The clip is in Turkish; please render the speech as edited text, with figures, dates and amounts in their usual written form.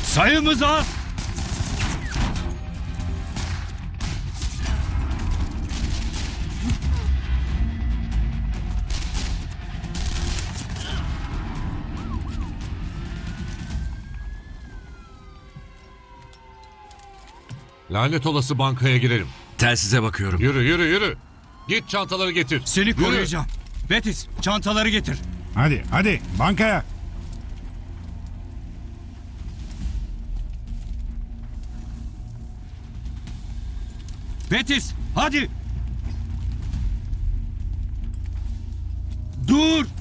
Sayımız az. Lanet olası bankaya girelim. Telsize bakıyorum. Yürü yürü yürü. Git çantaları getir. Seni Yürü. koruyacağım. Betis, çantaları getir. Hadi hadi bankaya. Betis, hadi. Dur.